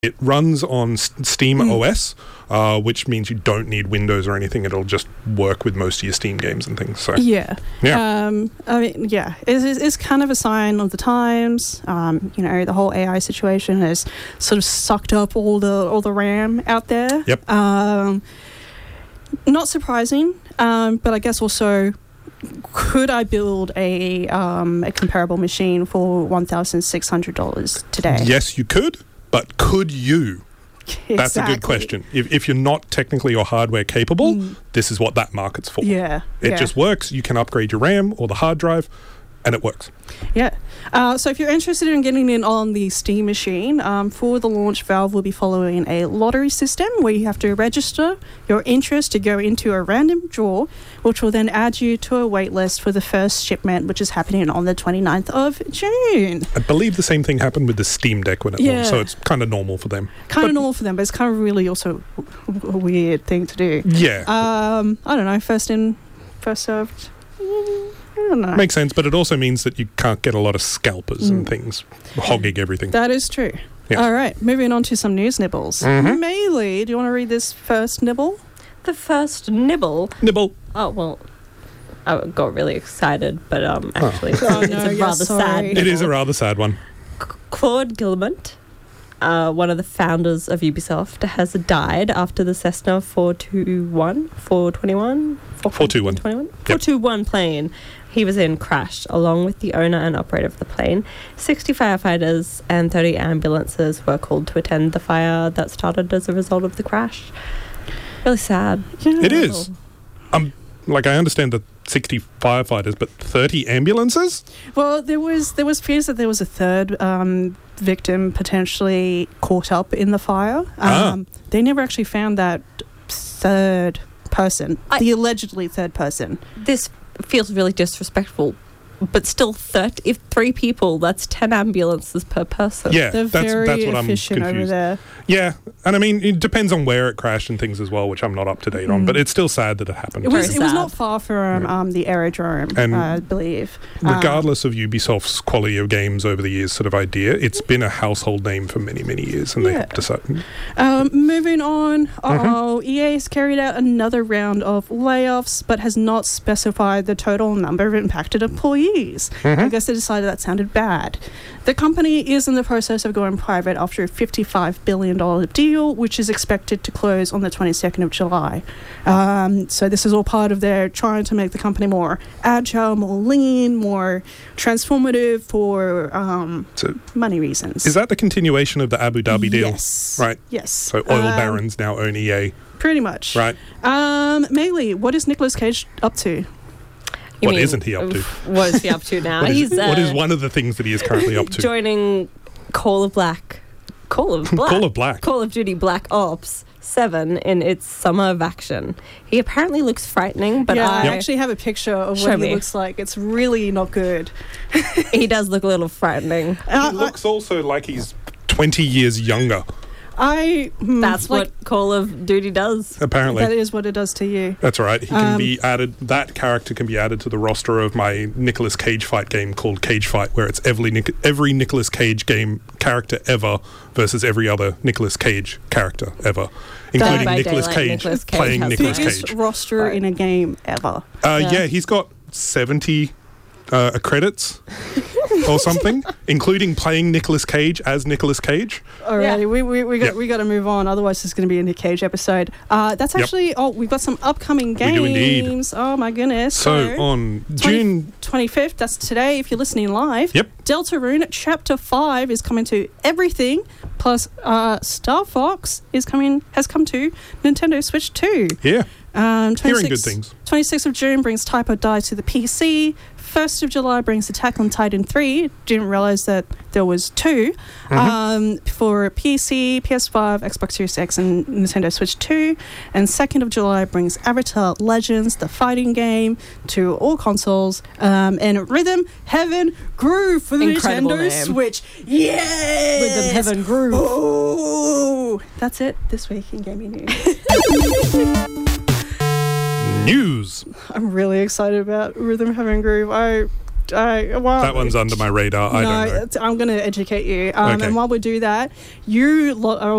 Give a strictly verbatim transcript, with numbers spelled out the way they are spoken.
It runs on S- Steam Mm. O S, uh, which means you don't need Windows or anything. It'll just work with most of your Steam games and things. So Yeah. Yeah. Um, I mean, yeah, it's, it's, it's kind of a sign of the times. Um, you know, the whole A I situation has sort of sucked up all the all the RAM out there. Yep. Um, not surprising, um, but I guess also, could I build a um, a comparable machine for one thousand six hundred dollars today? yes, you could, but could you? That's a good Exactly. question. If, if you're not technically or hardware capable, Mm. this is what that market's for. Yeah. It yeah. just works. You can upgrade your RAM or the hard drive, and it works. Yeah. Uh, so if you're interested in getting in on the Steam machine, um, for the launch, Valve will be following a lottery system where you have to register your interest to go into a random draw, which will then add you to a wait list for the first shipment, which is happening on the twenty-ninth of June. I believe the same thing happened with the Steam Deck when it Yeah. launched, so it's kind of normal for them. Kind But- of normal for them, but it's kind of really also a weird thing to do. Yeah, Um, I don't know, first in, first served. Mm, I don't know. makes sense, but it also means that you can't get a lot of scalpers and Mm. things hogging everything. That is true. Yes. All right, moving on to some news nibbles. Mhm. Maylee, do you want to read this first nibble? The first nibble. Nibble. Oh, well, I got really excited, but um, Oh. actually, it's, Oh, it's no, a yeah, rather sorry. sad It It nibble. is a rather sad one. Claude Guillemot, uh, one of the founders of Ubisoft, has died after the Cessna four twenty-one, four twenty-one, four twenty-one. four twenty-one plane he was in crashed, along with the owner and operator of the plane. sixty firefighters and thirty ambulances were called to attend the fire that started as a result of the crash. Really sad. Yeah. It is. Um, like, I understand the sixty firefighters, but thirty ambulances? Well, there was there was fears that there was a third um, victim potentially caught up in the fire. Ah. Um, They never actually found that third person, I- the allegedly third person. This feels really disrespectful, but still, thirty, if three people, that's ten ambulances per person. Yeah, They're that's, very that's what I'm efficient over confused. there. Yeah, and I mean, it depends on where it crashed and things as well, which I'm not up to date on, Mm. but it's still sad that it happened. It was Very it was sad. not far from Yeah. um, the aerodrome, And I believe. Um, Regardless of Ubisoft's quality of games over the years sort of idea, it's been a household name for many, many years, and they Yeah. have decided. Um, moving on, Mm-hmm. oh, E A has carried out another round of layoffs, but has not specified the total number of impacted employees. Mm-hmm. I guess they decided that sounded bad. The company is in the process of going private after a fifty-five billion dollars deal, which is expected to close on the twenty-second of July. Um, so this is all part of their trying to make the company more agile, more lean, more transformative for um, So money reasons. is that the continuation of the Abu Dhabi deal? Yes. Right. Yes. So oil Um, barons now own E A, Pretty much. right? Um, Maylee, what is Nicolas Cage up to? You What mean, isn't he up to? What is he up to now? What is, He's uh, what is one of the things that he is currently up to? joining Call of Black. Call of Black. Call of Black. Call of Duty Black Ops seven in its summer of action. He apparently looks frightening, but yeah, I, I actually have a picture of Show what he me. looks like. It's really not good. he does look a little frightening. Uh, He looks also like he's twenty years younger, I. hmm, That's like, what Call of Duty does. apparently. That is what it does to you. That's right. He can Um, be added. That character can be added to the roster of my Nicolas Cage fight game called Cage Fight, where it's every Nic- every Nicolas Cage game character ever versus every other Nicolas Cage character ever, including by Nicolas Daylight, Cage Nicolas Cage playing has Nicolas Biggest Cage. roster Right. in a game ever. Uh, Yeah. yeah. he's got seventy uh, credits or something, including playing Nicolas Cage as Nicolas Cage. Alrighty, Yeah. we we we got Yep. we got to move on. Otherwise, it's going to be a Nick Cage episode. Uh, that's Yep. actually. Oh, we've got some upcoming games. We do indeed. Oh my goodness. So on twenty June, twenty-fifth. That's today. If you're listening live. Yep. Deltarune Chapter Five is coming to everything. Plus, uh, Star Fox is coming. Has come to Nintendo Switch Two. yeah, Um, hearing good 26th things. twenty-sixth of June brings Type or Die to the P C. first of July brings Attack on Titan three. Didn't realise that there was two. Mhm. Um, for P C, P S five, Xbox Series X and Nintendo Switch two. And second of July brings Avatar Legends, the fighting game, to all consoles. Um, and Rhythm Heaven Groove for the Incredible Nintendo name. Switch. Yes! Rhythm Heaven Groove. Oh, that's it this week in gaming news. News. I'm really excited about Rhythm Heaven Groove. I, I, well, That one's under my radar. I no, don't know. it's- I'm going to educate you. Um, Okay. And while we do that, you lot are